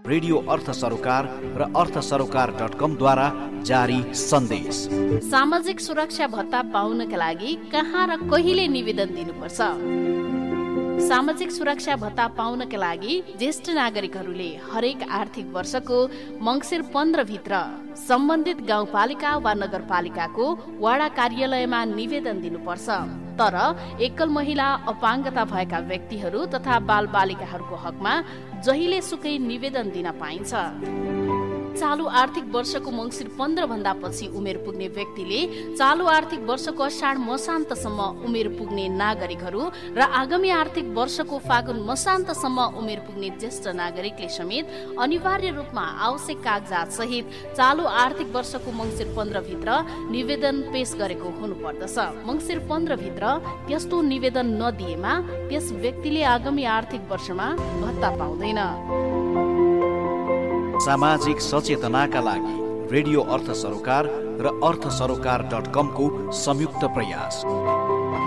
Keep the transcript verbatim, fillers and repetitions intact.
Radio अर्थ सरोकार र अर्थ सरोकार डट कम द्वारा जारी सन्देश। सामाजिक सुरक्षा भत्ता पाउनका लागि कहाँ र कहिले निवेदन दिनुपर्छ? सामाजिक सुरक्षा भत्ता पाउनका लागि ज्येष्ठ नागरिकहरूले हरेक आर्थिक वर्षको मङ्सिर पन्ध्र भित्र सम्बन्धित गाउँपालिका वा नगरपालिकाको वडा कार्यालयमा निवेदन दिनुपर्छ। तर एकल महिला, अपाङ्गता भएका व्यक्तिहरू तथा बाल बालिकाहरूको हकमा जहिले सुकै निवेदन दिन पाइन्छ। चालु आर्थिक वर्षको मङ्सिर पन्ध्र भन्दा पछि उमेर पुग्ने व्यक्तिले चालु आर्थिक वर्षको अषाढ मसान्तसम्म उमेर पुग्ने नागरिकहरू र आगामी आर्थिक वर्षको फागुन मसान्तसम्म उमेर पुग्ने ज्येष्ठ नागरिकले समेत अनिवार्य रूपमा आवश्यक कागजात सहित चालु आर्थिक वर्षको मङ्सिर पन्ध्र भित्र निवेदन पेश गरेको हुनुपर्दछ। मङ्सिर पन्ध्र भित्र त्यस्तो निवेदन नदिएमा त्यस व्यक्तिले आगामी आर्थिक वर्षमा भत्ता पाउँदैन। सामाजिक सचेतनाका लागि रेडियो अर्थ सरोकार र अर्थ सरोकार डट कमको संयुक्त प्रयास।